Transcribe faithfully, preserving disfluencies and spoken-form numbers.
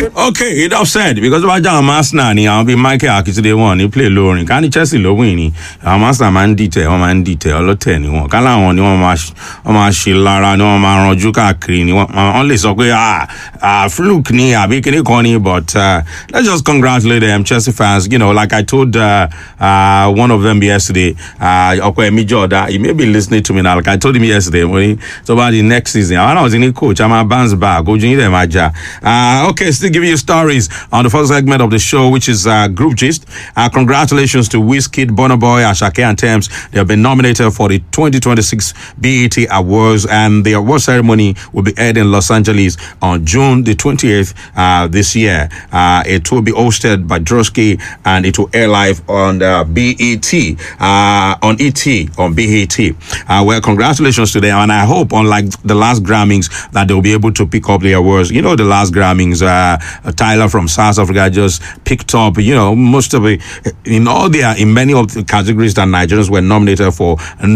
Okay, enough said. Because about John Arsenal ni àwọn bíi Michael Akitide wọn ní play lórin. Ká ní Chelsea ló win ni. Àwọn Arsenal máa ń dìtẹ̀, wọ́n máa ń dìtẹ̀ ọlọ́tẹ̀ ni wọ́n. Ká láwọn ni wọ́n máa wọ́n máa ṣe lára ni wọ́n máa ranjú káàkiri ni wọ́n. Wọ́n lè sọ pé ah ah fluke ni àbí kíní kan ni, but uh, let's just congratulate them Chelsea fans. You know, like I told uh, uh, one of them yesterday, uh, Okoyemi Jordan, he may be listening to me now. Like I told him yesterday, when he, so about the next season, when I was in the coach, I'm a bounce back. Uh, okay, still giving you stories on the first segment of the show, which is uh, Group Gist. Uh, congratulations to Wizkid, Burna Boy, Ashake and Thames. They have been nominated for the twenty twenty-six B E T Awards, and the award ceremony will be held in Los Angeles on June the twentieth uh, this year. Uh, it will be hosted by Drosky, and it will air live on uh, B E T, uh, on E T, on B E T. Uh, well, congratulations to them, and I hope, unlike the last Grammys, that they'll be able to pick up the awards. You know, the last Grammys, uh, Tyler from South Africa just picked up, you know, most of it, in all their, in many of the categories that Nigerians were nominated for.